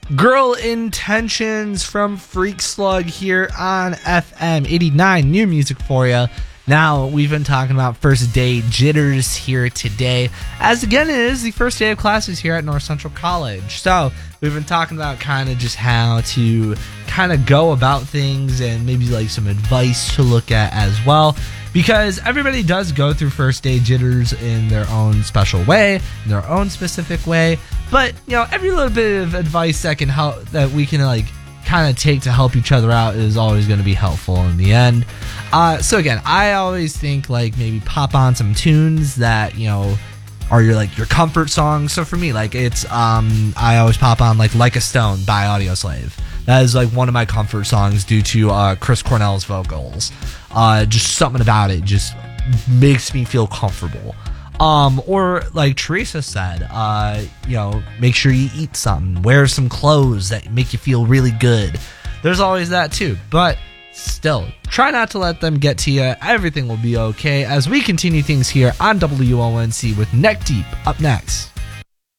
Girl Intentions from Freak Slug here on FM 89. New music for you. Now, we've been talking about first day jitters here today, as again, it is the first day of classes here at North Central College. So, we've been talking about kind of just how to kind of go about things and maybe like some advice to look at as well. Because everybody does go through first day jitters in their own special way, in their own specific way. But, you know, every little bit of advice that can help, that we can like kind of take to help each other out is always going to be helpful in the end. So again, I always think like maybe pop on some tunes that, you know, are your comfort songs. So for me, like it's I always pop on like a Stone by Audioslave. That is like one of my comfort songs due to Chris Cornell's vocals. Just something about it just makes me feel comfortable. Or like Teresa said, you know, make sure you eat something, wear some clothes that make you feel really good. There's always that too, but still, try not to let them get to you. Everything will be okay as we continue things here on WONC with Neck Deep up next.